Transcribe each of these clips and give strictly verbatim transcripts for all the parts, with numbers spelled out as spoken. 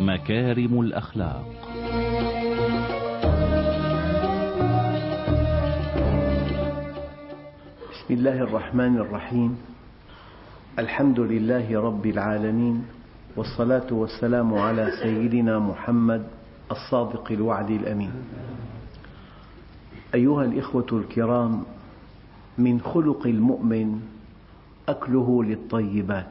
مكارم الأخلاق. بسم الله الرحمن الرحيم. الحمد لله رب العالمين، والصلاة والسلام على سيدنا محمد الصادق الوعد الأمين. أيها الإخوة الكرام، من خلق المؤمن أكله للطيبات،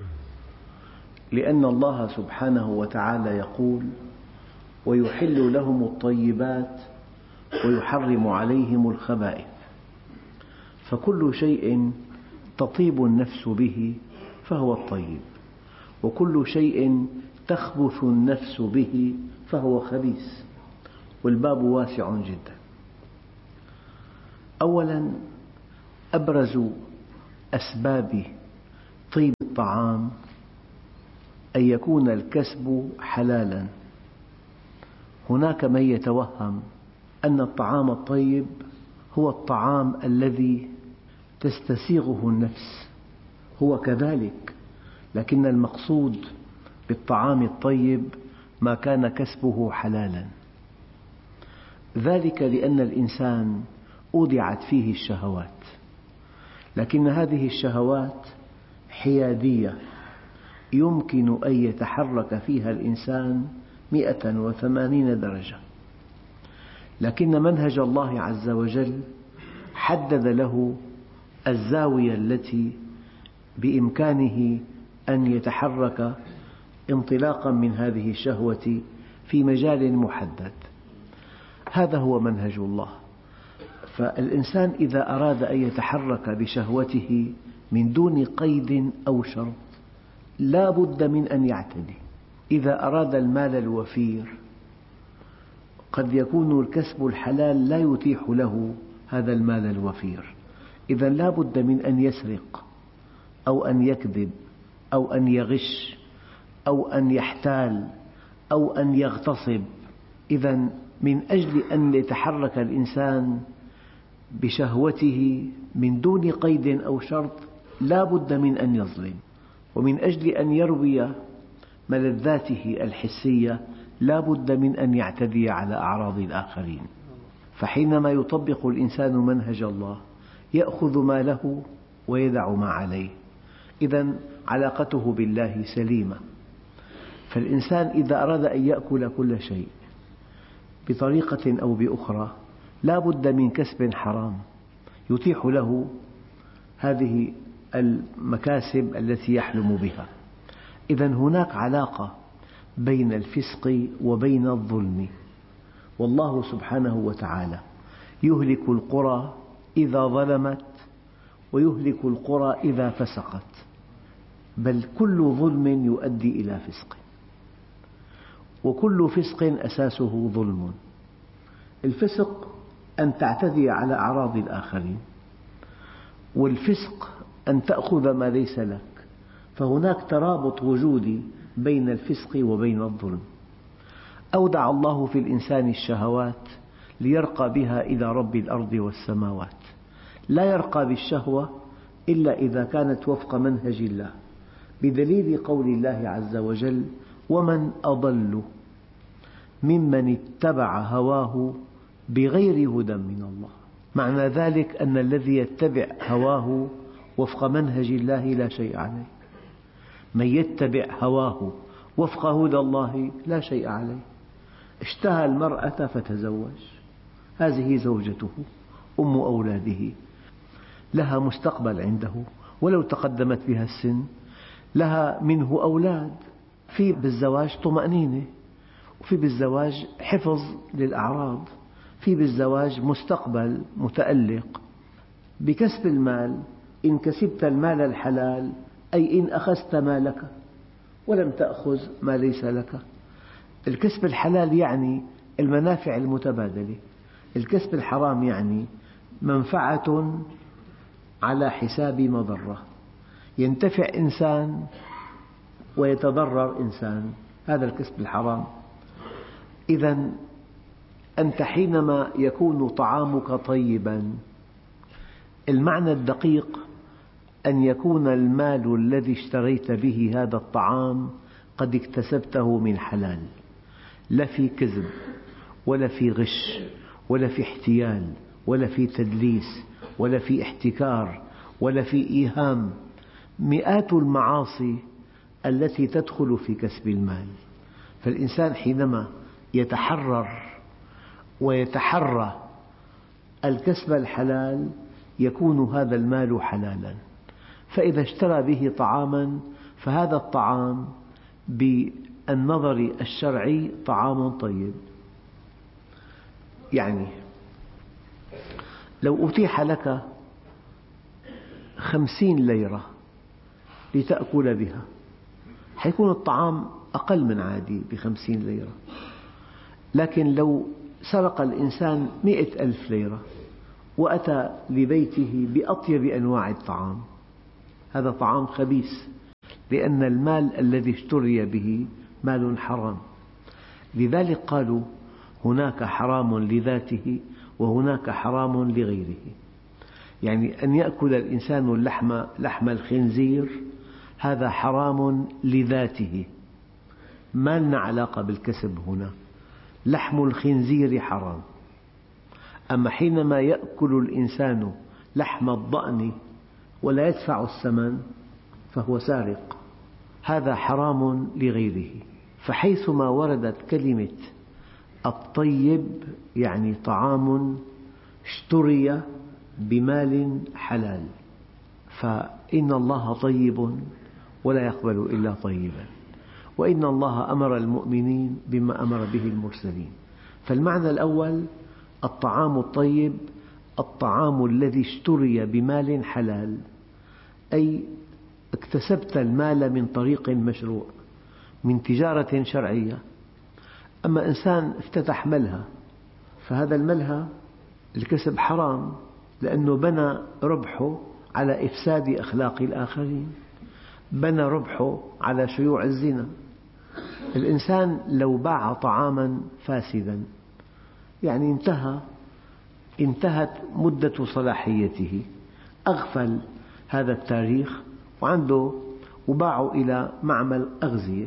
لأن الله سبحانه وتعالى يقول: ويحل لهم الطيبات ويحرم عليهم الخبائث. فكل شيء تطيب النفس به فهو الطيب، وكل شيء تخبث النفس به فهو خبيث، والباب واسع جدا. أولا، أبرز أسباب طيب الطعام أن يكون الكسب حلالا. هناك من يتوهم أن الطعام الطيب هو الطعام الذي تستسيغه النفس، هو كذلك، لكن المقصود بالطعام الطيب ما كان كسبه حلالا. ذلك لأن الإنسان أودعت فيه الشهوات، لكن هذه الشهوات حيادية، يمكن أن يتحرك فيها الإنسان مئة وثمانين درجة، لكن منهج الله عز وجل حدد له الزاوية التي بإمكانه أن يتحرك انطلاقا من هذه الشهوة في مجال محدد. هذا هو منهج الله. فالإنسان إذا أراد أن يتحرك بشهوته من دون قيد أو شرط لا بد من أن يعتدي. إذا أراد المال الوفير قد يكون الكسب الحلال لا يتيح له هذا المال الوفير، إذا لا بد من أن يسرق أو أن يكذب أو أن يغش أو أن يحتال أو أن يغتصب. إذا من أجل أن يتحرك الإنسان بشهوته من دون قيد أو شرط لا بد من أن يظلم، ومن أجل أن يروي ملذاته الحسية لا بد من أن يعتدي على أعراض الآخرين. فحينما يطبق الإنسان منهج الله يأخذ ما له ويدع ما عليه، إذا علاقته بالله سليمة. فالإنسان إذا أراد أن يأكل كل شيء بطريقة أو بأخرى لا بد من كسب حرام يتيح له هذه المكاسب التي يحلم بها. إذا هناك علاقة بين الفسق وبين الظلم، والله سبحانه وتعالى يهلك القرى إذا ظلمت ويهلك القرى إذا فسقت، بل كل ظلم يؤدي إلى فسق، وكل فسق أساسه ظلم. الفسق أن تعتدي على أعراض الآخرين، والفسق أن تأخذ ما ليس لك، فهناك ترابط وجودي بين الفسق وبين الظلم. أودع الله في الإنسان الشهوات ليرقى بها إلى رب الأرض والسماوات، لا يرقى بالشهوة إلا إذا كانت وفق منهج الله، بدليل قول الله عز وجل: ومن أضل ممن اتبع هواه بغير هدى من الله. معنى ذلك أن الذي يتبع هواه وفق منهج الله لا شيء عليه، من يتبع هواه وفق هدى الله لا شيء عليه. اشتهى المرأة فتزوج، هذه زوجته أم أولاده، لها مستقبل عنده ولو تقدمت بها السن، لها منه أولاد. في بالزواج طمأنينة، وفي بالزواج حفظ للأعراض، في بالزواج مستقبل متألق. بكسب المال إن كسبت المال الحلال أي إن أخذت مالك ولم تأخذ ما ليس لك. الكسب الحلال يعني المنافع المتبادلة، الكسب الحرام يعني منفعة على حساب مضرة، ينتفع إنسان ويتضرر إنسان، هذا الكسب الحرام. إذا أنت حينما يكون طعامك طيبا، المعنى الدقيق أن يكون المال الذي اشتريت به هذا الطعام قد اكتسبته من حلال، لا في كذب ولا في غش ولا في احتيال ولا في تدليس ولا في احتكار ولا في إيهام. مئات المعاصي التي تدخل في كسب المال. فالإنسان حينما يتحرر ويتحرى الكسب الحلال يكون هذا المال حلالا. فإذا اشترى به طعاما فهذا الطعام بالنظر الشرعي طعام طيب. يعني لو أتيح لك خمسين ليرة لتأكل بها سيكون الطعام أقل من عادي بخمسين ليرة. لكن لو سرق الإنسان مئة ألف ليرة وأتى لبيته بأطيب أنواع الطعام، هذا طعام خبيث، لأن المال الذي اشتري به مال حرام. لذلك قالوا هناك حرام لذاته وهناك حرام لغيره. يعني أن يأكل الإنسان اللحم لحم الخنزير هذا حرام لذاته، ما لنا علاقة بالكسب هنا. لحم الخنزير حرام. أما حينما يأكل الإنسان لحم الضأن ولا يدفع الثمن فهو سارق، هذا حرام لغيره. فحيثما وردت كلمة الطيب يعني طعام اشتري بمال حلال، فإن الله طيب ولا يقبل إلا طيبا، وإن الله أمر المؤمنين بما أمر به المرسلين. فالمعنى الأول الطعام الطيب الطعام الذي اشتري بمال حلال، أي اكتسبت المال من طريق مشروع من تجارة شرعية. أما إنسان افتتح ملهى فهذا الملهى الكسب حرام، لأنه بنى ربحه على إفساد أخلاق الآخرين، بنى ربحه على شيوع الزنا. الإنسان لو باع طعاما فاسدا يعني انتهى انتهت مدة صلاحيته، أغفل هذا التاريخ وعنده وباعه إلى معمل أغذية،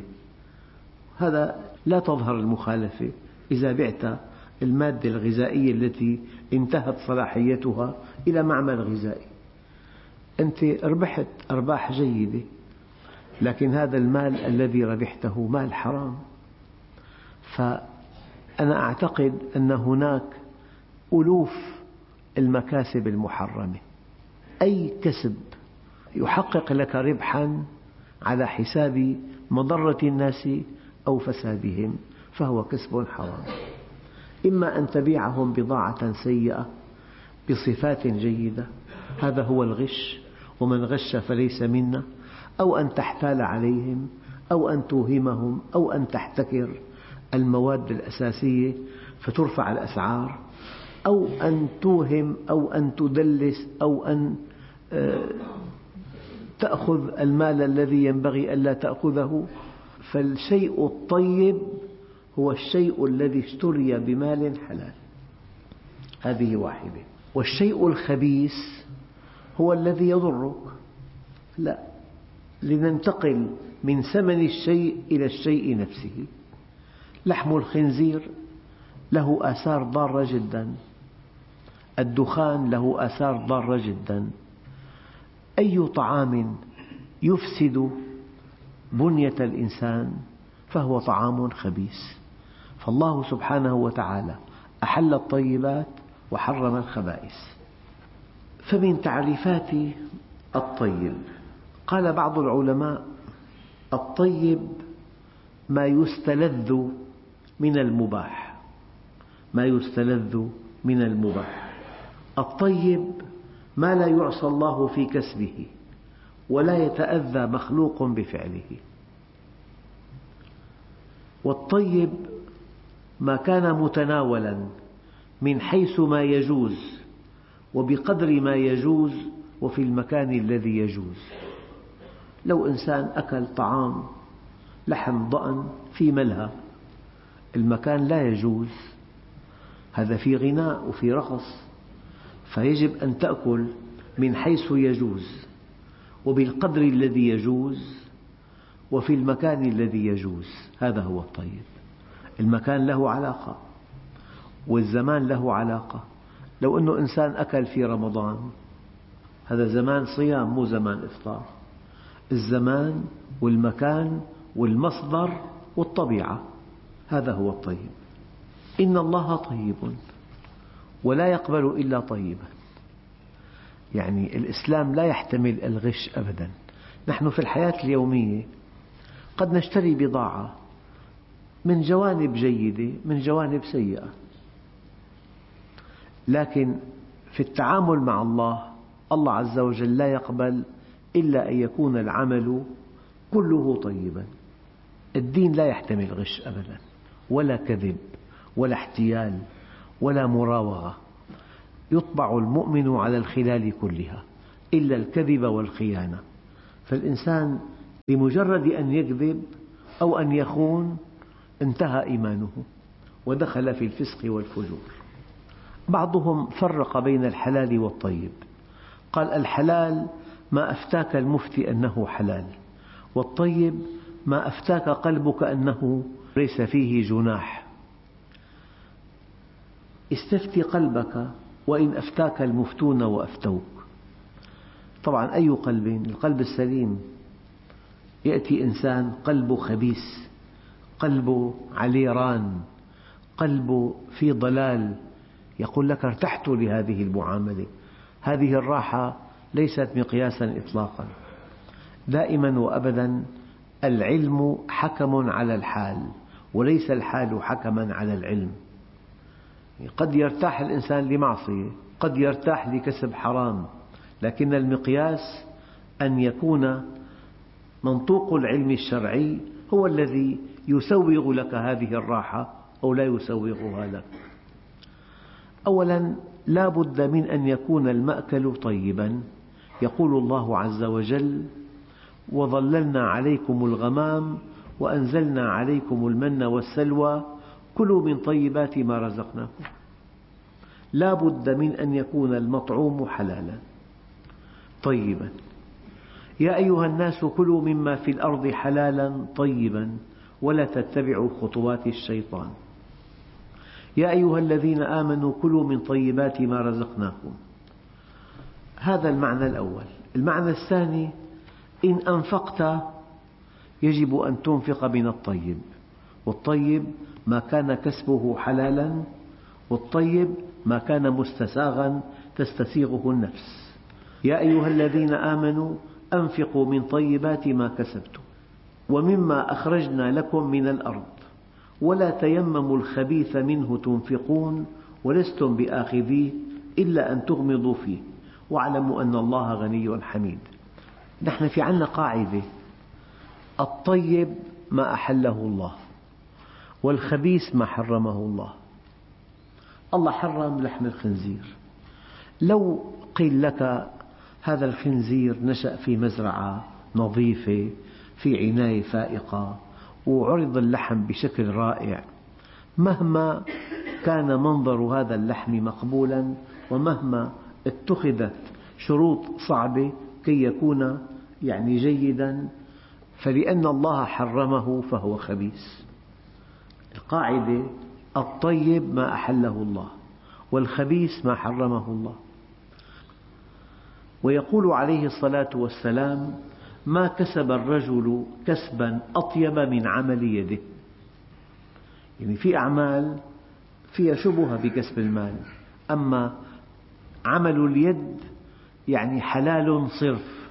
هذا لا تظهر المخالفة إذا بعت المادة الغذائية التي انتهت صلاحيتها إلى معمل غذائي. أنت ربحت أرباح جيدة، لكن هذا المال الذي ربحته مال حرام. فأنا أعتقد أن هناك ألوف المكاسب المحرمة. أي كسب يحقق لك ربحا على حساب مضرة الناس أو فسادهم فهو كسب حرام. إما أن تبيعهم بضاعة سيئة بصفات جيدة، هذا هو الغش، ومن غش فليس منا، أو أن تحتال عليهم أو أن توهمهم أو أن تحتكر المواد الأساسية فترفع الأسعار، أو أن توهم أو أن تدلس أو أن تأخذ المال الذي ينبغي ألا تأخذه. فالشيء الطيب هو الشيء الذي اشتري بمال حلال، هذه واحدة. والشيء الخبيث هو الذي يضرك. لا، لننتقل من ثمن الشيء إلى الشيء نفسه. لحم الخنزير له آثار ضارة جدا، الدخان له آثار ضارة جدا. أي طعام يفسد بنية الإنسان فهو طعام خبيث. فالله سبحانه وتعالى أحل الطيبات وحرم الخبائث. فمن تعريفات الطيب قال بعض العلماء: الطيب ما يستلذ من المباح، ما يستلذ من المباح. الطيب ما لا يعصى الله في كسبه ولا يتأذى مخلوق بفعله. والطيب ما كان متناولا من حيث ما يجوز وبقدر ما يجوز وفي المكان الذي يجوز. لو إنسان أكل طعام لحم ضأن في ملهى، المكان لا يجوز، هذا في غناء وفي رقص، فيجب أن تأكل من حيث يجوز وبالقدر الذي يجوز وفي المكان الذي يجوز، هذا هو الطيب. المكان له علاقة والزمان له علاقة. لو أنه إنسان أكل في رمضان، هذا زمان صيام مو زمان إفطار. الزمان والمكان والمصدر والطبيعة، هذا هو الطيب. إن الله طيب ولا يقبل إلا طيبا. يعني الإسلام لا يحتمل الغش أبدا. نحن في الحياة اليومية قد نشتري بضاعة من جوانب جيدة من جوانب سيئة، لكن في التعامل مع الله، الله عز وجل لا يقبل إلا أن يكون العمل كله طيبا. الدين لا يحتمل غش أبدا، ولا كذب ولا احتيال ولا مراوغة. يطبع المؤمن على الخلال كلها إلا الكذب والخيانة. فالإنسان بمجرد أن يكذب أو أن يخون انتهى إيمانه ودخل في الفسق والفجور. بعضهم فرق بين الحلال والطيب، قال الحلال ما أفتاك المفتي أنه حلال، والطيب ما أفتاك قلبك أنه ليس فيه جناح. استفتي قلبك وإن أفتاك المفتون وأفتوك. طبعا أي قلب؟ القلب السليم. يأتي إنسان قلبه خبيث، قلبه عليه ران، قلبه في ضلال، يقول لك ارتحت لهذه المعاملة. هذه الراحة ليست مقياسا إطلاقا. دائما وأبدا العلم حكم على الحال، وليس الحال حكما على العلم. قد يرتاح الإنسان لمعصية، قد يرتاح لكسب حرام، لكن المقياس أن يكون منطوق العلم الشرعي هو الذي يسوغ لك هذه الراحة أو لا يسوغها لك. أولا لا بد من أن يكون المأكل طيبا. يقول الله عز وجل: وظللنا عليكم الغمام وأنزلنا عليكم المن والسلوى كلوا من طيبات ما رزقناكم. لا بد من أن يكون المطعوم حلالا طيبا. يا أيها الناس كلوا مما في الأرض حلالا طيبا ولا تتبعوا خطوات الشيطان. يا أيها الذين آمنوا كلوا من طيبات ما رزقناكم. هذا المعنى الأول. المعنى الثاني: إن أنفقت يجب أن تنفق من الطيب، والطيب ما كان كسبه حلالا، والطيب ما كان مستساغا تستسيغه النفس. يا أيها الذين آمنوا أنفقوا من طيبات ما كسبتم ومما أخرجنا لكم من الأرض ولا تيمموا الخبيث منه تنفقون ولستم بآخذيه إلا أن تغمضوا فيه واعلموا أن الله غني حميد. نحن في عنا قاعدة: الطيب ما أحله الله، والخبيث ما حرمه الله. الله حرم لحم الخنزير. لو قيل لك هذا الخنزير نشأ في مزرعة نظيفة في عناية فائقة وعرض اللحم بشكل رائع، مهما كان منظر هذا اللحم مقبولا ومهما اتخذت شروط صعبة كي يكون يعني جيدا، فلأن الله حرمه فهو خبيث. القاعدة: الطيب ما أحله الله، والخبيث ما حرمه الله. ويقول عليه الصلاة والسلام: ما كسب الرجل كسبا أطيب من عمل يده. يعني في أعمال فيها شبهة بكسب المال، أما عمل اليد يعني حلال صرف.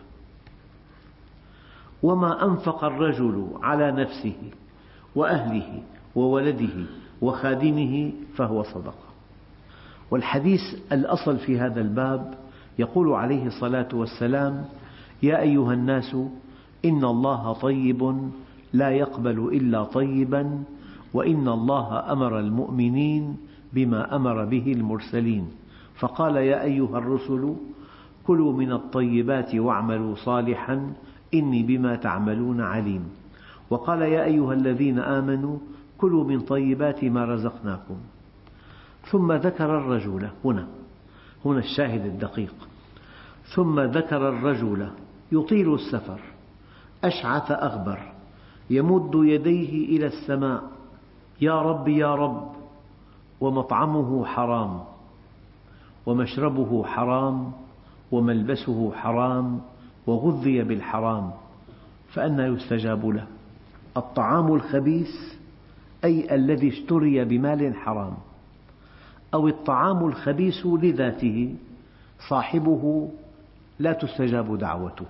وما أنفق الرجل على نفسه وأهله وولده وخادمه فهو صدقة. والحديث الأصل في هذا الباب يقول عليه الصلاة والسلام: يا أيها الناس إن الله طيب لا يقبل إلا طيبا وإن الله أمر المؤمنين بما أمر به المرسلين، فقال: يا أيها الرسل كلوا من الطيبات واعملوا صالحا إني بما تعملون عليم. وقال: يا أيها الذين آمنوا كلوا من طيبات ما رزقناكم. ثم ذكر الرجل، هنا هنا الشاهد الدقيق، ثم ذكر الرجل يطيل السفر أشعث أغبر يمد يديه إلى السماء يا رب يا رب، ومطعمه حرام ومشربه حرام وملبسه حرام وغذي بالحرام، فأنى يستجاب له؟ الطعام الخبيث أي الذي اشتري بمال حرام، أو الطعام الخبيث لذاته صاحبه لا تستجاب دعوته.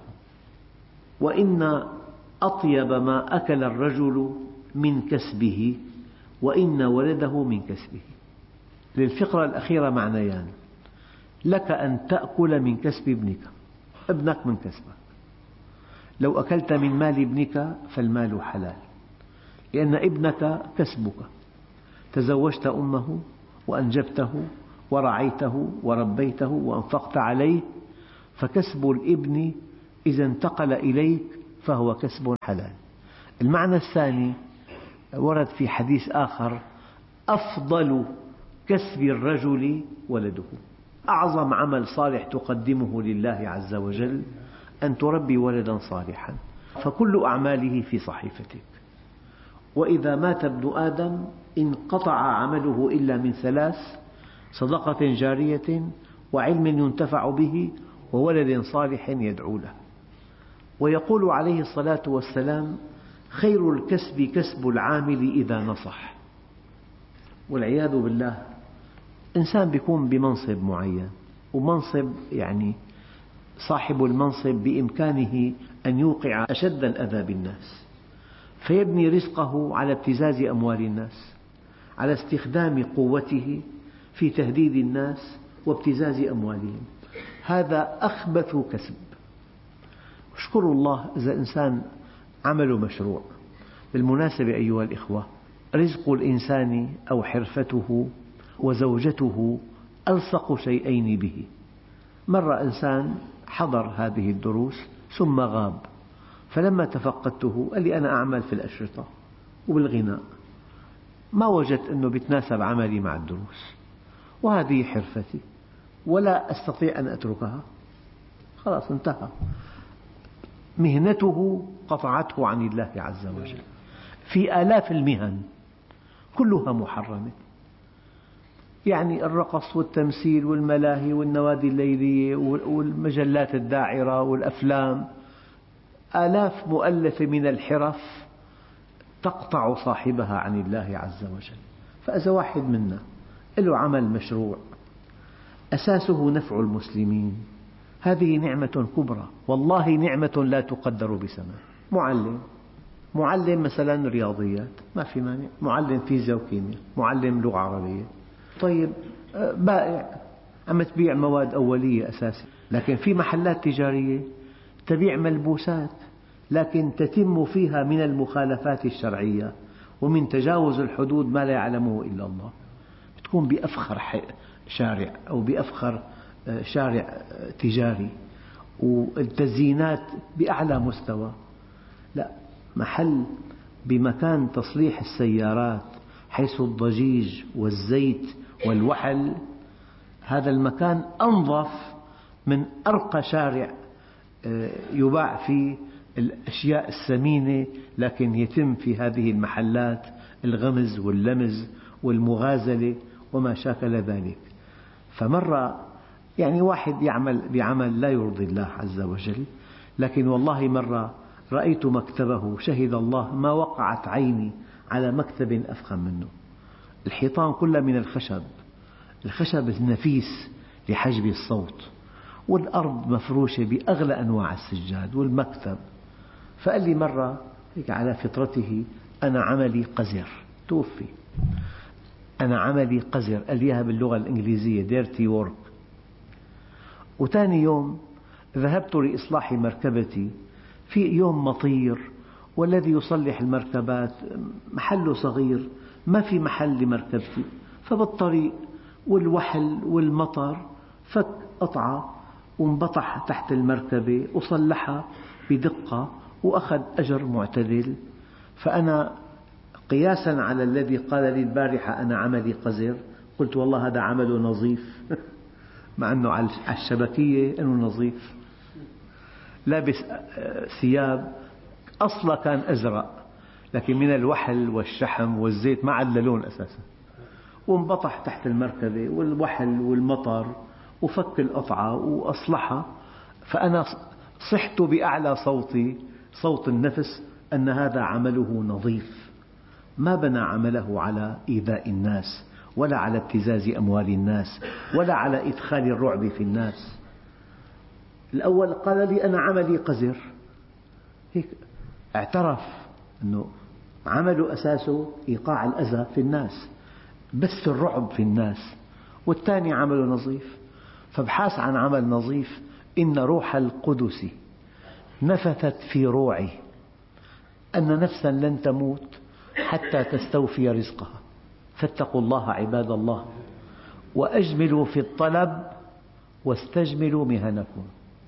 وإن أطيب ما أكل الرجل من كسبه، وإن ولده من كسبه. للفقرة الأخيرة معنيان: لك أن تأكل من كسب ابنك، ابنك من كسبك. لو أكلت من مال ابنك فالمال حلال، لأن ابنك كسبك، تزوجت أمه وأنجبته ورعيته وربيته وأنفقت عليه، فكسب الابن إذا انتقل إليك فهو كسب حلال. المعنى الثاني ورد في حديث آخر: أفضل كسب الرجل ولده. أعظم عمل صالح تقدمه لله عز وجل أن تربي ولدا صالحا، فكل أعماله في صحيفتك. وإذا مات ابن آدم انقطع عمله إلا من ثلاث: صدقة جارية، وعلم ينتفع به، وولد صالح يدعو له. ويقول عليه الصلاة والسلام: خير الكسب كسب العامل إذا نصح. والعياذ بالله إنسان يكون بمنصب معين، ومنصب يعني صاحب المنصب بإمكانه أن يوقع أشد الأذى بالناس، فيبني رزقه على ابتزاز أموال الناس، على استخدام قوته في تهديد الناس وابتزاز أموالهم. هذا أخبث كسب. اشكروا الله إذا إنسان عمله مشروع. بالمناسبة أيها الإخوة، رزق الإنسان أو حرفته وزوجته ألصق شيئين به. مرة إنسان حضر هذه الدروس ثم غاب، فلما تفقدته قال لي: أنا أعمل في الأشرطة وبالغناء، ما وجدت أنه يتناسب عملي مع الدروس، وهذه حرفتي ولا أستطيع أن أتركها. خلاص انتهى، مهنته قطعته عن الله عز وجل. في آلاف المهن كلها محرمة، يعني الرقص والتمثيل والملاهي والنوادي الليلية والمجلات الداعرة والأفلام، آلاف مؤلفة من الحرف تقطع صاحبها عن الله عز وجل. فإذا واحد منا له عمل مشروع أساسه نفع المسلمين، هذه نعمة كبرى، والله نعمة لا تقدر بثمن. معلم معلم مثلا رياضيات ما في مانع، معلم فيزياء وكيمياء، معلم لغة عربية. طيب بائع عم تبيع مواد أولية أساسية، لكن في محلات تجارية تبيع ملبوسات لكن تتم فيها من المخالفات الشرعية ومن تجاوز الحدود ما لا يعلمه إلا الله. تكون بأفخر شارع أو بأفخر شارع تجاري والتزيينات بأعلى مستوى، لا، محل بمكان تصليح السيارات حيث الضجيج والزيت والوحل، هذا المكان أنظف من أرقى شارع يباع فيه الأشياء الثمينة، لكن يتم في هذه المحلات الغمز واللمز والمغازلة وما شاكل ذلك. فمرة يعني واحد يعمل بعمل لا يرضي الله عز وجل، لكن والله مرة رأيت مكتبه شهد الله ما وقعت عيني على مكتب أفخم منه. الحيطان كلها من الخشب، الخشب النفيس لحجب الصوت، والأرض مفروشة بأغلى أنواع السجاد والمكتب. فقال لي مرة هيك على فطرته: أنا عملي قذر، توفي، أنا عملي قذر، قال لي إياها باللغة الإنجليزية dirty work. وثاني يوم ذهبت لإصلاح مركبتي في يوم مطير، والذي يصلح المركبات محله صغير، ما في محل لمركبتي، فبالطريق والوحل والمطر فك قطعة وانبطح تحت المركبة وصلحها بدقة وأخذ أجر معتدل. فأنا قياسا على الذي قال لي البارحة أنا عملي قذر، قلت والله هذا عمله نظيف مع أنه على الشبكية أنه نظيف، لابس ثياب أصلا كان أزرق، لكن من الوحل والشحم والزيت ما عاد له لون أساسا، وانبطح تحت المركبة والوحل والمطر وفك القطعة وأصلحها. فأنا صحت بأعلى صوتي، صوت النفس، أن هذا عمله نظيف، ما بنى عمله على إيذاء الناس ولا على ابتزاز أموال الناس ولا على إدخال الرعب في الناس. الأول قال لي أنا عملي قذر، هيك اعترف أنه عمله أساسه إيقاع الأذى في الناس، بث الرعب في الناس. والثاني عمله نظيف، فابحث عن عمل نظيف. إن روح القدس نفثت في روعي أن نفسا لن تموت حتى تستوفي رزقها، فاتقوا الله عباد الله وأجملوا في الطلب واستجملوا مهنكم.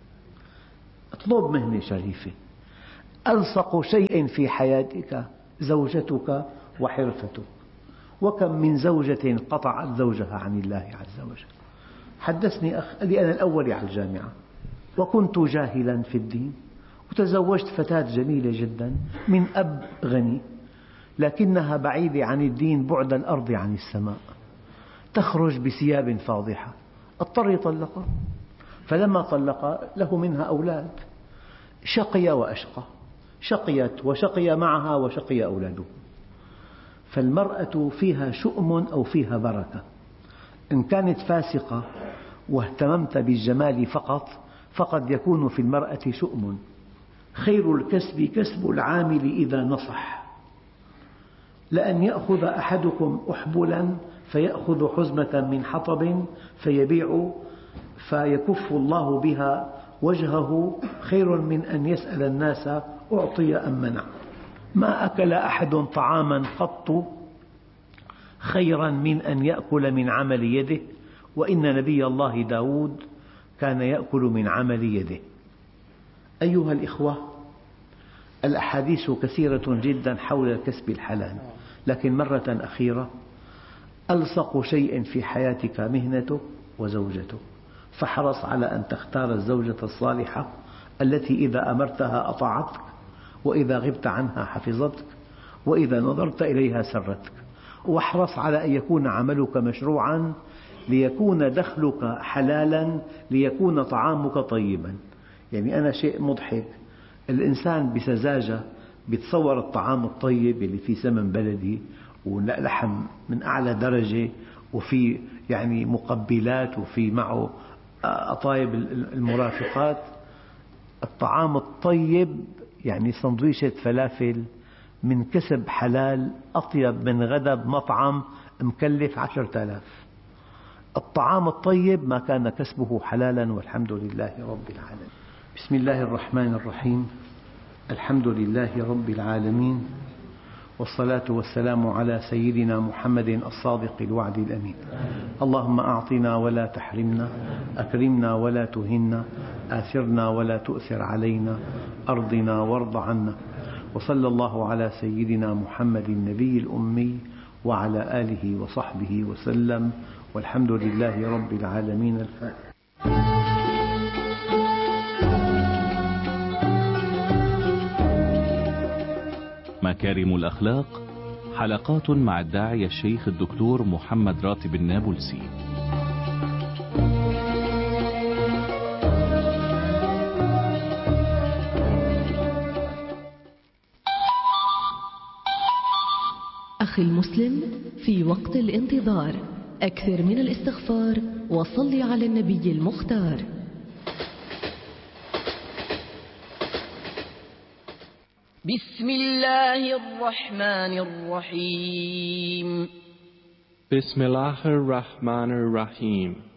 اطلب مهنة شريفة. ألصق شيء في حياتك زوجتك وحرفتك، وكم من زوجة قطعت زوجها عن الله عز وجل. حدثني أخ قال لي أنا الأول على الجامعة وكنت جاهلا في الدين، وتزوجت فتاة جميلة جدا من أب غني، لكنها بعيدة عن الدين بعد الأرض عن السماء، تخرج بثياب فاضحة، اضطر يطلقها. فلما طلقها له منها أولاد، شقي وأشقى، شقيت وشقي معها وشقي أولاده. فالمرأة فيها شؤم أو فيها بركة. إن كانت فاسقة واهتممت بالجمال فقط فقد يكون في المرأة شؤم. خير الكسب كسب العامل إذا نصح، لأن يأخذ أحدكم أحبلا فيأخذ حزمة من حطب فيبيع فيكف الله بها وجهه خير من أن يسأل الناس أعطي أم منع. ما أكل أحد طعاما قط خيرا من أن يأكل من عمل يده، وإن نبي الله داود كان يأكل من عمل يده. أيها الإخوة، الأحاديث كثيرة جدا حول الكسب الحلال، لكن مرة أخيرة، ألصق شيء في حياتك مهنتك وزوجتك، فاحرص على أن تختار الزوجة الصالحة التي إذا أمرتها أطاعتك، وإذا غبت عنها حفظتك، وإذا نظرت إليها سرتك. واحرص على أن يكون عملك مشروعا ليكون دخلك حلالا، ليكون طعامك طيبا. يعني أنا شيء مضحك، الإنسان بسذاجة بيتصور الطعام الطيب اللي فيه سمن بلدي ولحم من أعلى درجة وفي يعني مقبلات وفي معه أطايب المرافقات. الطعام الطيب يعني سندويشة فلافل من كسب حلال أطيب من غدا بمطعم مكلف عشرة آلاف. الطعام الطيب ما كان كسبه حلالا، والحمد لله رب العالمين. بسم الله الرحمن الرحيم. الحمد لله رب العالمين، والصلاة والسلام على سيدنا محمد الصادق الوعد الأمين. اللهم أعطنا ولا تحرمنا، أكرمنا ولا تهنا، آثرنا ولا تؤثر علينا، أرضنا وارض عنا. وصلى الله على سيدنا محمد النبي الأمي وعلى آله وصحبه وسلم، والحمد لله رب العالمين. الفاتحة. مكارم الأخلاق، حلقات مع الداعية الشيخ الدكتور محمد راتب النابلسي. أخي المسلم، في وقت الانتظار أكثر من الاستغفار وصل على النبي المختار. بسم الله الرحمن الرحيم. بسم الله الرحمن الرحيم.